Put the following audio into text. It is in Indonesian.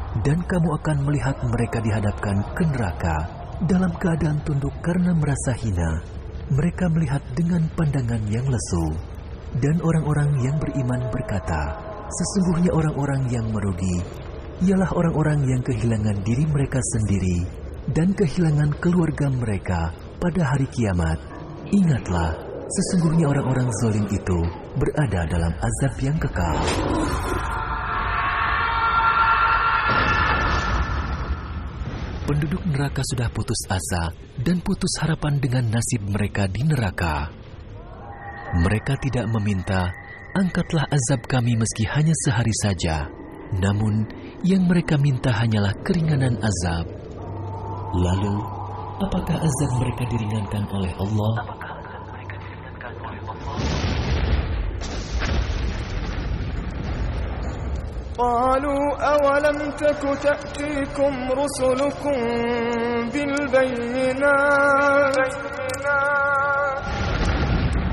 Dan kamu akan melihat mereka dihadapkan ke neraka dalam keadaan tunduk karena merasa hina. Mereka melihat dengan pandangan yang lesu. Dan orang-orang yang beriman berkata, sesungguhnya orang-orang yang merugi ialah orang-orang yang kehilangan diri mereka sendiri dan kehilangan keluarga mereka pada hari kiamat. Ingatlah, sesungguhnya orang-orang zalim itu berada dalam azab yang kekal. Penduduk neraka sudah putus asa dan putus harapan dengan nasib mereka di neraka. Mereka tidak meminta, angkatlah azab kami meski hanya sehari saja. Namun, yang mereka minta hanyalah keringanan azab. Lalu, apakah azab mereka diringankan oleh Allah? قالوا أولم تك تأتيكم رسلكم بالبينات